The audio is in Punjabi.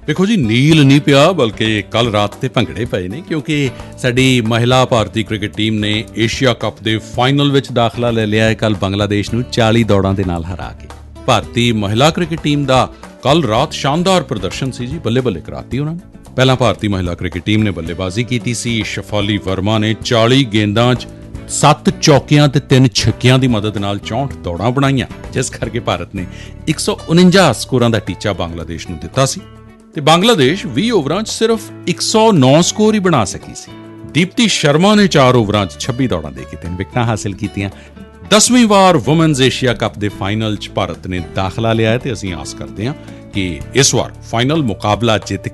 ਦੇਖੋ ਜੀ, ਨੀਲ ਨਹੀਂ ਪਿਆ ਬਲਕਿ ਕੱਲ ਰਾਤ ਤੇ ਭੰਗੜੇ ਪਏ ਨੇ, ਕਿਉਂਕਿ ਸਾਡੀ ਮਹਿਲਾ ਭਾਰਤੀ ਕ੍ਰਿਕਟ ਟੀਮ ਨੇ ਏਸ਼ੀਆ ਕੱਪ ਦੇ ਫਾਈਨਲ ਵਿੱਚ ਦਾਖਲਾ ਲੈ ਲਿਆ ਹੈ ਕੱਲ ਬੰਗਲਾਦੇਸ਼ ਨੂੰ 40 ਦੌੜਾਂ ਦੇ ਨਾਲ ਹਰਾ ਕੇ। ਭਾਰਤੀ ਮਹਿਲਾ ਕ੍ਰਿਕਟ ਟੀਮ ਦਾ ਕੱਲ ਰਾਤ ਸ਼ਾਨਦਾਰ ਪ੍ਰਦਰਸ਼ਨ ਸੀ ਜੀ, ਬੱਲੇ ਬੱਲੇ ਕਰਾਤੀ ਉਹਨਾਂ ਨੇ। ਪਹਿਲਾਂ ਭਾਰਤੀ ਮਹਿਲਾ ਕ੍ਰਿਕਟ ਟੀਮ ਨੇ ਬੱਲੇਬਾਜ਼ੀ ਕੀਤੀ ਸੀ। ਸ਼ਫਾਲੀ ਵਰਮਾ ਨੇ 40 ਗੇਂਦਾਂ 'ਚ 7 ਚੌਕਿਆਂ ਤੇ 3 ਛੱਕਿਆਂ ਦੀ ਮਦਦ ਨਾਲ 64 ਦੌੜਾਂ ਬਣਾਈਆਂ, ਜਿਸ ਕਰਕੇ ਭਾਰਤ ਨੇ 149 ਸਕੋਰਾਂ ਦਾ ਟੀਚਾ ਬੰਗਲਾਦੇਸ਼ ਨੂੰ ਦਿੱਤਾ ਸੀ ਤੇ ਬੰਗਲਾਦੇਸ਼ 20 ਓਵਰਾਂ 'ਚ ਸਿਰਫ 109 ਸਕੋਰ ਹੀ ਬਣਾ ਸਕੀ ਸੀ। ਦੀਪਤੀ ਸ਼ਰਮਾ ਨੇ 4 ਓਵਰਾਂ 'ਚ 26 ਦੌੜਾਂ ਦੇ ਕੇ 3 ਵਿਕਟਾਂ ਹਾਸਿਲ ਕੀਤੀਆਂ। 10ਵੀਂ ਵਾਰ ਵੂਮੈਨਜ਼ ਏਸ਼ੀਆ ਕੱਪ ਦੇ ਫਾਈਨਲ 'ਚ ਭਾਰਤ ਨੇ ਦਾਖਲਾ ਲਿਆ ਹੈ ਤੇ ਅਸੀਂ ਆਸ ਕਰਦੇ ਹਾਂ ਕਿ ਇਸ ਵਾਰ ਫਾਈਨਲ ਮੁਕਾਬਲਾ ਜਿੱਤ